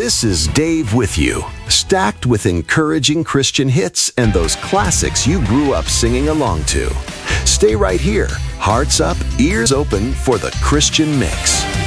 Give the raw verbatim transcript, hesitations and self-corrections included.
This is Dave with you, stacked with encouraging Christian hits and those classics you grew up singing along to. Stay right here, hearts up, ears open for the Christian Mix.